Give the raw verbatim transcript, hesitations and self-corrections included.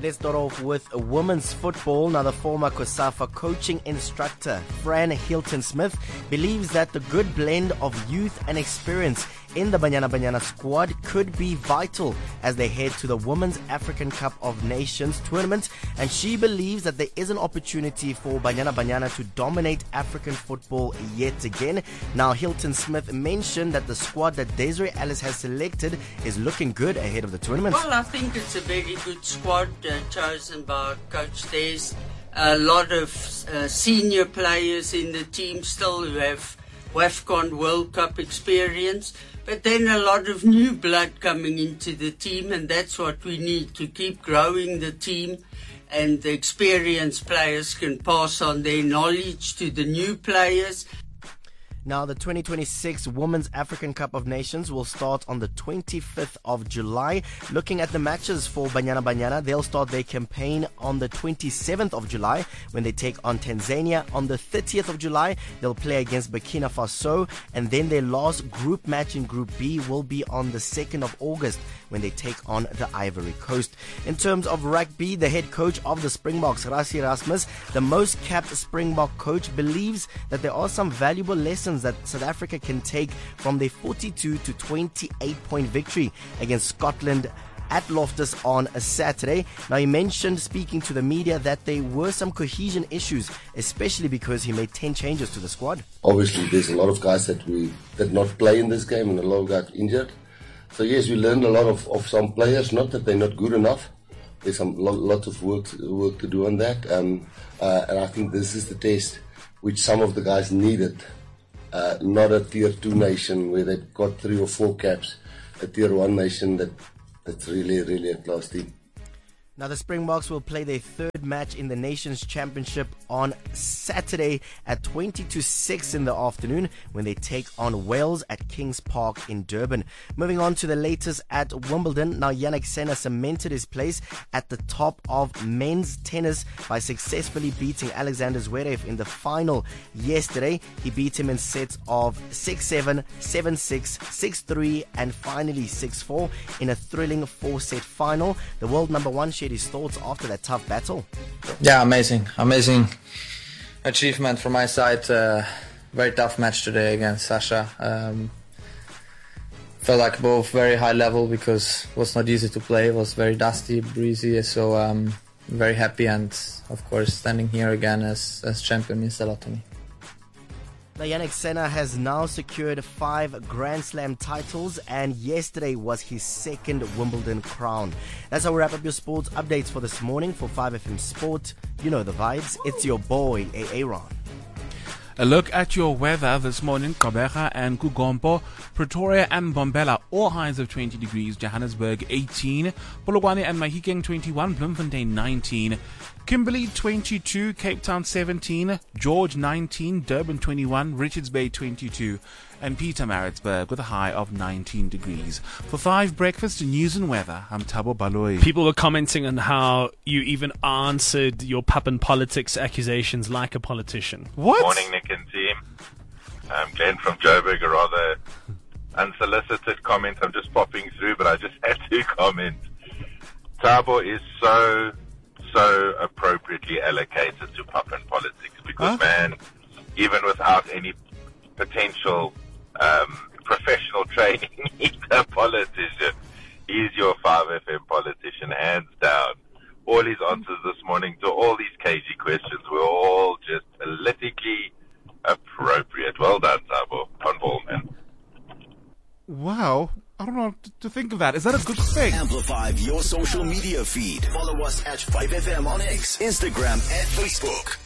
Let's start off with women's football. Now, the former COSAFA coaching instructor, Fran Hilton-Smith, believes that the good blend of youth and experience in the Banyana Banyana squad could be vital as they head to the Women's African Cup of Nations tournament, and she believes that there is an opportunity for Banyana Banyana to dominate African football yet again. Now, Hilton-Smith mentioned that the squad that Desiree Ellis has selected is looking good ahead of the tournament. Well, I think it's a very good squad uh, chosen by Coach Des. A lot of uh, senior players in the team still who have WAFCON World Cup experience, but then a lot of new blood coming into the team, and that's what we need to keep growing the team, and the experienced players can pass on their knowledge to the new players. Now, the twenty twenty-six Women's African Cup of Nations will start on the twenty-fifth of July. Looking at the matches for Banyana Banyana, they'll start their campaign on the twenty-seventh of July when they take on Tanzania. On the thirtieth of July, they'll play against Burkina Faso, and then their last group match in Group B will be on the second of August when they take on the Ivory Coast. In terms of rugby, the head coach of the Springboks, Rassie Erasmus, the most capped Springbok coach, believes that there are some valuable lessons that South Africa can take from their forty-two to twenty-eight point victory against Scotland at Loftus on a Saturday. Now, he mentioned, speaking to the media, that there were some cohesion issues, especially because he made ten changes to the squad. Obviously, there's a lot of guys that we did not play in this game, and a lot of guys injured. So yes, we learned a lot of, of some players, not that they're not good enough. There's some lot, lots of work to, work to do on that. Um, uh, and I think this is the test which some of the guys needed. Uh, not a tier two nation where they've got three or four caps, a tier one nation that, that's really, really a class team. Now, the Springboks will play their third match in the Nations Championship on Saturday at twenty to six in the afternoon when they take on Wales at Kings Park in Durban. Moving on to the latest at Wimbledon. Now, Jannik Sinner cemented his place at the top of men's tennis by successfully beating Alexander Zverev in the final yesterday. He beat him in sets of six seven, seven six, six three, and finally six four in a thrilling four-set final. The world number one shared his thoughts after that tough battle. Yeah, amazing. Amazing achievement from my side. Uh, very tough match today against Sasha. Um, felt like both very high level because it was not easy to play. It was very dusty, breezy. So um, very happy, and of course standing here again as, as champion means a lot to me. Now, Jannik Sinner has now secured five Grand Slam titles, and yesterday was his second Wimbledon crown. That's how we wrap up your sports updates for this morning. For five F M Sport, you know the vibes. It's your boy, Aaron. A look at your weather this morning. Gqeberha and Kugompo, Pretoria and Mbombela, all highs of twenty degrees. Johannesburg eighteen, Polokwane and Mahikeng twenty-one, Bloemfontein nineteen, Kimberley twenty-two, Cape Town seventeen, George nineteen, Durban twenty-one, Richards Bay twenty-two, and Pietermaritzburg with a high of nineteen degrees. For five Breakfast, news and weather, I'm Thabo Baloyi. People were commenting on how you even answered your pub and politics accusations like a politician. What? Morning, Nick and team. I'm Glenn from Joburg, a rather unsolicited comment. I'm just popping through, but I just had to comment. Thabo is so, so appropriately allocated to pub and politics because, huh? man, even without any potential um, professional training, he's a politician. He's your five F M politician, hands down. All his answers this morning to all these cagey questions were all just politically appropriate. Well done, Thabo. On ball, man. Wow. I don't know what to think of that. Is that a good thing? Amplify your social media feed. Follow us at five F M on X, Instagram, and Facebook.